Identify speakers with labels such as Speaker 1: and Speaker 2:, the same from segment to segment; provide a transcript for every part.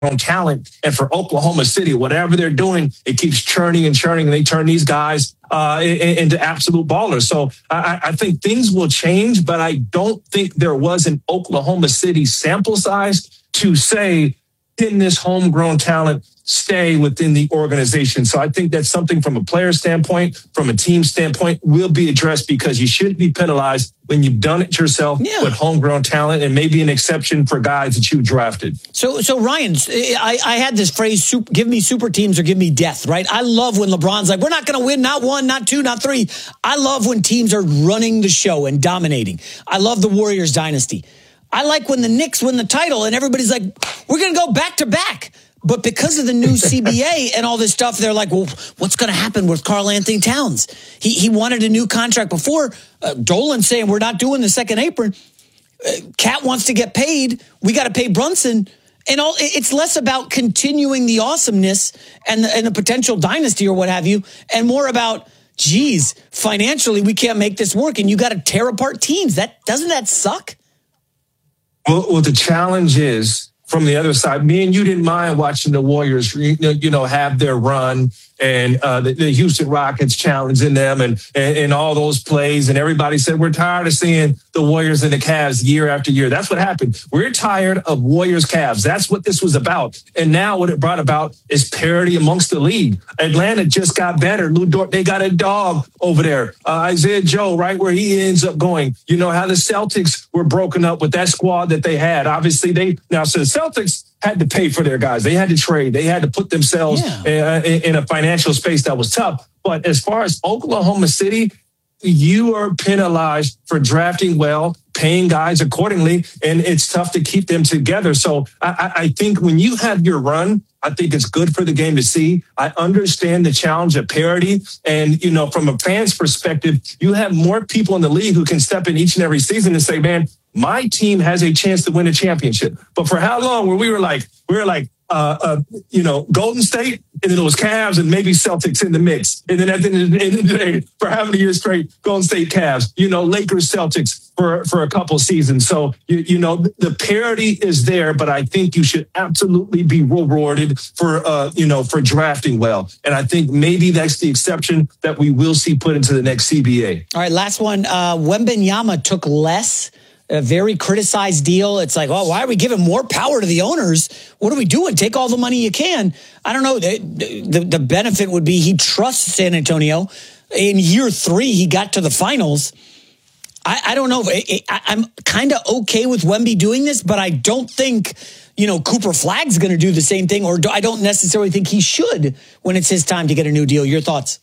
Speaker 1: talent. And for Oklahoma City, whatever they're doing, it keeps churning and churning, and they turn these guys into absolute ballers. So I think things will change, but I don't think there was an Oklahoma City sample size to say, can this homegrown talent stay within the organization? So I think that's something from a player standpoint, from a team standpoint, will be addressed, because you shouldn't be penalized when you've done it yourself with homegrown talent, and maybe an exception for guys that you drafted.
Speaker 2: So Ryan, I had this phrase, give me super teams or give me death, right? I love when LeBron's like, we're not going to win, not one, not two, not three. I love when teams are running the show and dominating. I love the Warriors dynasty. I like when the Knicks win the title and everybody's like, we're going to go back to back. But because of the new CBA and all this stuff, they're like, well, what's going to happen with Karl Anthony Towns? He wanted a new contract before. Dolan's saying we're not doing the second apron. Cat wants to get paid. We got to pay Brunson. And it's less about continuing the awesomeness and the potential dynasty or what have you, and more about, geez, financially we can't make this work, and you got to tear apart teams. Doesn't that suck?
Speaker 1: Well, the challenge is, from the other side, me and you didn't mind watching the Warriors, have their run, and the Houston Rockets challenging them and all those plays. And everybody said, we're tired of seeing the Warriors and the Cavs year after year. That's what happened. We're tired of Warriors Cavs. That's what this was about. And now what it brought about is parity amongst the league. Atlanta just got better. Lou Dort, they got a dog over there. Isaiah Joe, right where he ends up going. You know how the Celtics were broken up with that squad that they had. Obviously, so the Celtics had to pay for their guys. They had to trade. They had to put themselves in a financial space that was tough. But as far as Oklahoma City, you are penalized for drafting well, paying guys accordingly, and it's tough to keep them together. So I think when you have your run, I think it's good for the game to see. I understand the challenge of parity. And, from a fan's perspective, you have more people in the league who can step in each and every season and say, man, my team has a chance to win a championship. But for how long were we were like, Golden State, and then it was Cavs and maybe Celtics in the mix. And then at the end of the day, for how many years straight, Golden State Cavs, Lakers Celtics for a couple seasons. So, the parity is there, but I think you should absolutely be rewarded for drafting well. And I think maybe that's the exception that we will see put into the next CBA.
Speaker 2: All right, last one. Wembanyama took less. A very criticized deal. It's like, oh, why are we giving more power to the owners? What are we doing? Take all the money you can. I don't know. The benefit would be he trusts San Antonio. In year 3, he got to the finals. I don't know. I'm kind of okay with Wemby doing this, but I don't think, Cooper Flagg's going to do the same thing, or I don't necessarily think he should when it's his time to get a new deal. Your thoughts?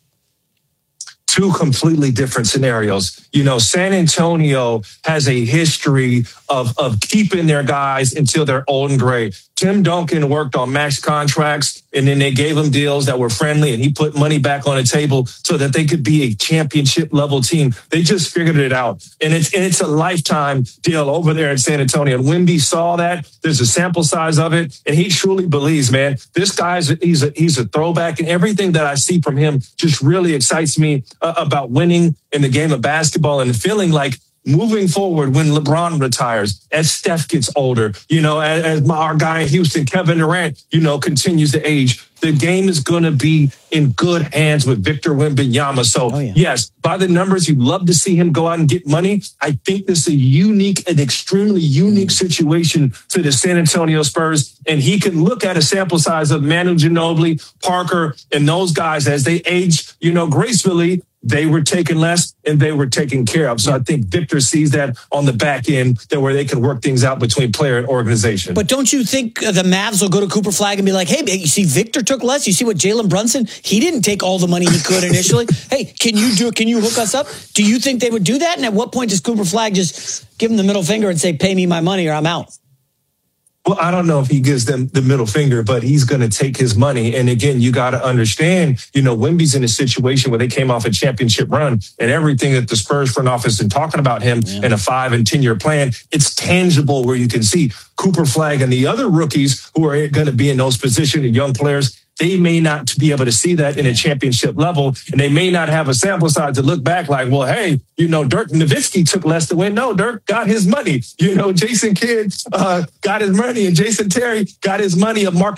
Speaker 1: Two completely different scenarios. San Antonio has a history of keeping their guys until they're old and gray. Tim Duncan worked on max contracts, and then they gave him deals that were friendly, and he put money back on the table so that they could be a championship level team. They just figured it out. And it's a lifetime deal over there in San Antonio. And Wemby saw that. There's a sample size of it, and he truly believes, man, this guy's he's a throwback, and everything that I see from him just really excites me about winning in the game of basketball, and feeling like moving forward when LeBron retires, as Steph gets older, as our guy in Houston, Kevin Durant, continues to age, the game is going to be in good hands with Victor Wembanyama. So, yes, by the numbers, you'd love to see him go out and get money. I think this is an extremely unique situation to the San Antonio Spurs, and he can look at a sample size of Manu Ginobili, Parker, and those guys as they age, gracefully. They were taken less and they were taken care of. So I think Victor sees that on the back end, where they can work things out between player and organization.
Speaker 2: But don't you think the Mavs will go to Cooper Flagg and be like, hey, you see Victor took less? You see what Jalen Brunson? He didn't take all the money he could initially. Hey, can you hook us up? Do you think they would do that? And at what point does Cooper Flagg just give him the middle finger and say, pay me my money or I'm out?
Speaker 1: Well, I don't know if he gives them the middle finger, but he's going to take his money. And again, you got to understand, Wemby's in a situation where they came off a championship run, and everything that the Spurs front office is talking about him in a 5 and 10 year plan, it's tangible where you can see Cooper Flagg and the other rookies who are going to be in those positions, and young players, they may not be able to see that in a championship level, and they may not have a sample size to look back like, well, hey, Dirk Nowitzki took less to win. No, Dirk got his money. Jason Kidd got his money, and Jason Terry got his money of Marcus